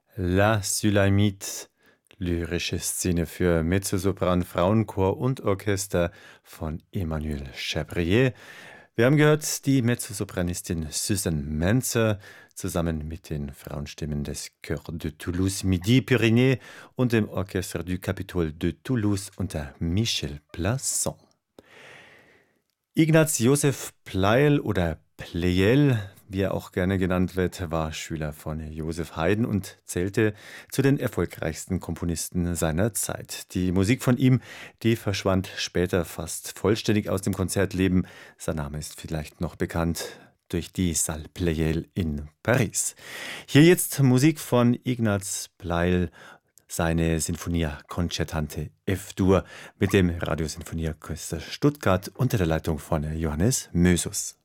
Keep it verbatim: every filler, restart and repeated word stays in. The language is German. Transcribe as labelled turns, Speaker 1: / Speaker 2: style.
Speaker 1: La Sulamite, lyrische Szene für Mezzosopran, Frauenchor und Orchester von Emmanuel Chabrier. Wir haben gehört, die Mezzosopranistin Susan Manzer zusammen mit den Frauenstimmen des Chœur de Toulouse Midi-Pyrénées und dem Orchestre du Capitole de Toulouse unter Michel Plasson. Ignaz Josef Pleyel oder Pleyel, wie er auch gerne genannt wird, war Schüler von Joseph Haydn und zählte zu den erfolgreichsten Komponisten seiner Zeit. Die Musik von ihm, die verschwand später fast vollständig aus dem Konzertleben. Sein Name ist vielleicht noch bekannt durch die Salle Pleyel in Paris. Hier jetzt Musik von Ignaz Pleyel, seine Sinfonia Concertante F-Dur mit dem Radiosinfonieorchester Stuttgart unter der Leitung von Johannes Mösus.